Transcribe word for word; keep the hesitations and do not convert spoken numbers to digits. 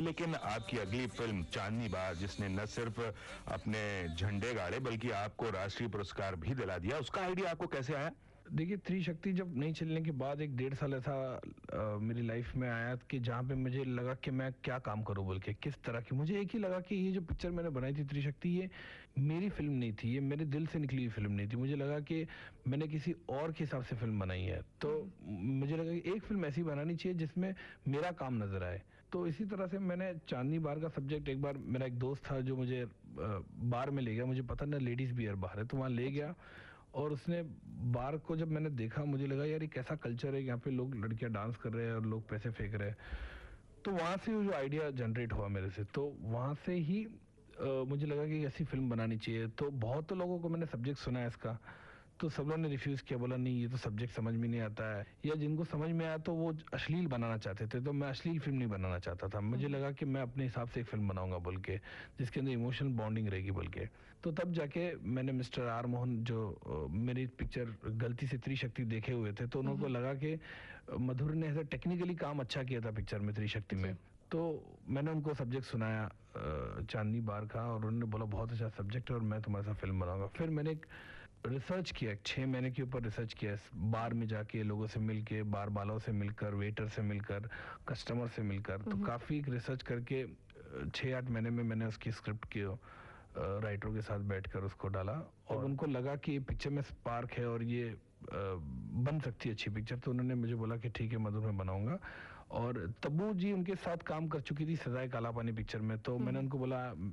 लेकिन आपकी अगली फिल्म चांदनी बार, जिसने न सिर्फ अपने झंडे गाड़े बल्कि आपको राष्ट्रीय पुरस्कार भी दिला दिया, उसका आइडिया आपको कैसे आया? देखिए, त्रिशक्ति जब नहीं चलने के बाद एक डेढ़ साल ऐसा आ, मेरी लाइफ में आया कि जहाँ पे मुझे लगा कि मैं क्या काम करूँ बोल के, किस तरह की। मुझे एक ही लगा कि ये जो पिक्चर मैंने बनाई थी त्रिशक्ति, ये मेरी फिल्म नहीं थी, ये मेरे दिल से निकली हुई फिल्म नहीं थी। मुझे लगा कि मैंने किसी और के हिसाब से फिल्म बनाई है। तो मुझे लगा कि एक फिल्म ऐसी बनानी चाहिए जिसमें मेरा काम नजर आए। तो इसी तरह से मैंने चांदनी बार का सब्जेक्ट, एक बार मेरा एक दोस्त था जो मुझे बार में ले गया, मुझे पता ना लेडीज बियर बार है, तो वहाँ ले गया और उसने बार को जब मैंने देखा, मुझे लगा यार ये कैसा कल्चर है, यहाँ पे लोग लड़कियां डांस कर रहे हैं और लोग पैसे फेंक रहे हैं। तो वहाँ से वो जो आइडिया जनरेट हुआ मेरे से, तो वहाँ से ही आ, मुझे लगा कि ऐसी फिल्म बनानी चाहिए। तो बहुत तो लोगों को मैंने सब्जेक्ट सुना है इसका, तो सब लोगों ने रिफ्यूज किया, बोला नहीं ये तो सब्जेक्ट समझ में नहीं आता है, या जिनको समझ में आया तो वो अश्लील बनाना चाहते थे। तो मैं अश्लील फिल्म नहीं बनाना चाहता था। मुझे लगा कि मैं अपने हिसाब से एक फिल्म बनाऊंगा बोल के, जिसके अंदर इमोशनल बॉन्डिंग रहेगी बोल के। तो तब जाके मैंने मिस्टर आर मोहन, जो मेरी पिक्चर गलती से त्रिशक्ति देखे हुए थे, तो उनको लगा कि मधुर ने ऐसा टेक्निकली काम अच्छा किया था पिक्चर में, त्रिशक्ति में। तो मैंने उनको सब्जेक्ट सुनाया चांदनी बार का, और उन्होंने बोला बहुत अच्छा सब्जेक्ट है और मैं तुम्हारे साथ फिल्म बनाऊंगा। फिर मैंने एक रिसर्च किया, छः महीने के ऊपर रिसर्च किया, बार में जाके लोगों से मिलके, बार वालों से मिलकर, वेटर से मिलकर, कस्टमर से मिलकर। तो काफ़ी रिसर्च करके छः आठ महीने में मैंने उसकी स्क्रिप्ट की राइटरों के साथ बैठकर उसको डाला, और उनको लगा कि पिक्चर में स्पार्क है और ये बन सकती है अच्छी पिक्चर। तो उन्होंने मुझे बोला कि ठीक है मधुर मैं बनाऊंगा। और तब्बू जी उनके साथ काम कर चुकी थी सजाए काला पानी पिक्चर में, तो मैंने उनको बोला